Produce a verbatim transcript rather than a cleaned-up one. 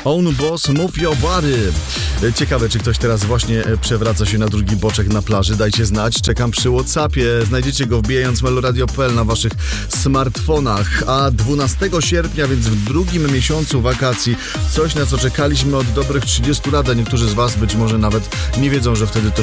Own Boss, Move Your Body. Ciekawe, czy ktoś teraz właśnie przewraca się na drugi boczek na plaży. Dajcie znać, czekam przy WhatsAppie. Znajdziecie go wbijając meloradio kropka p l na waszych smartfonach. A dwunastego sierpnia, więc w drugim miesiącu wakacji, coś na co czekaliśmy od dobrych trzydziestu lat, a niektórzy z was być może nawet nie wiedzą, że wtedy to